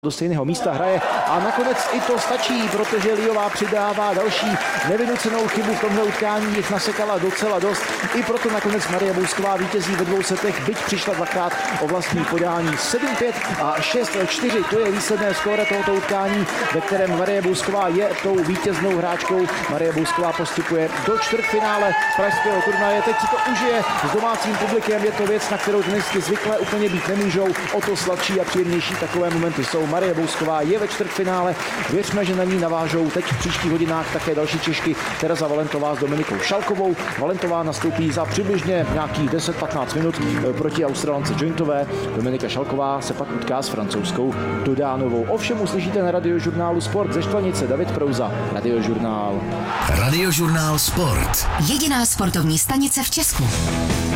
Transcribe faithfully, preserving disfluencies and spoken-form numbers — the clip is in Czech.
do stejného místa hraje a nakonec i to stačí, protože Liová přidává další nevynucenou chybu v tomhle utkání, jich nasekala docela dost, i proto nakonec Marie Bousková vítězí ve dvou setech, byť přišla dvakrát o vlastní podání. sedm pět a šest čtyři, to je výsledné skóre tohoto utkání, ve kterém Marie Bousková je tou vítěznou hráčkou. Marie Bousková postupuje do čtvrtfinále pražského turnaje, teď si to užije s domácím publikem, je to věc, na kterou tenistky zvyklé úplně být nemůžou, o to sladší a příjemnější takové momenty jsou. Marie Bousková je ve čtvrtfinále, věřme, že na ní navážou teď v příštích hodinách také další Češky, Tereza Valentová s Dominikou Šalkovou. Valentová nastoupí za přibližně nějakých deset patnáct minut proti Australance Jointové. Dominika Šalková se pak utká s francouzskou Dodánovou. Ovšem uslyšíte na Radiožurnálu Sport ze Štvanice. David Prouza, Radiožurnál. Radiožurnál Sport. Jediná sportovní stanice v Česku.